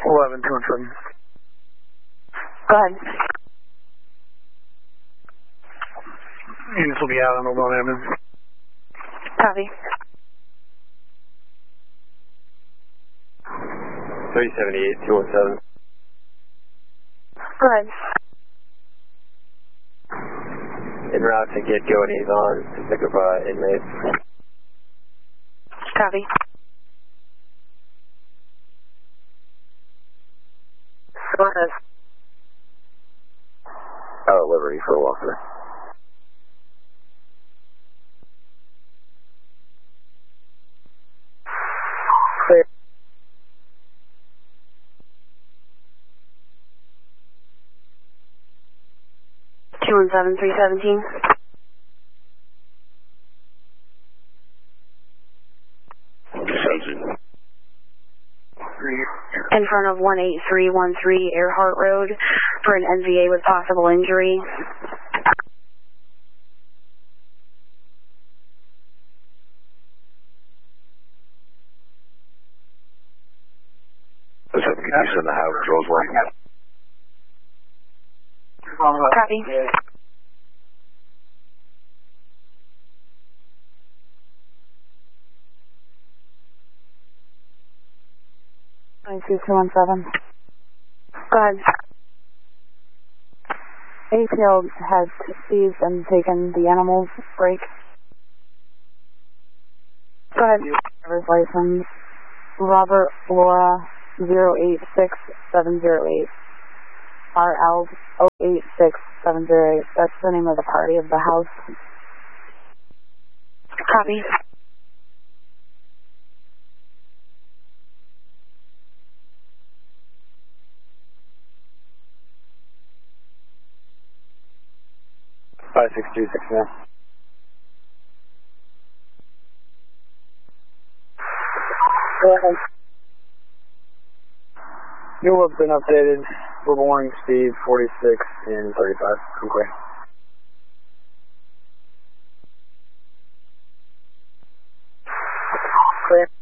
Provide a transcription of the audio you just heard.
11-217. Go ahead. Units will be out on Old Evans. Copy. 378-217. Go ahead. En route to get Goaties on to pick up inmates. Copy. Go ahead. Out of Liberty for Walker. Clear. Two one seven 317. In front of 18313 Earhart Road for an NVA with possible injury. What's up, He's in the house, Roseland. Copy. 217. Go ahead. ATL has seized and taken the animal's break. Go ahead. Driver's license, Robert Laura 086708. RL 086708. That's the name of the party of the house. Copy. Five 626 now. Go ahead. New look's been updated. Global warning speed 46 and 35. Okay. Clear.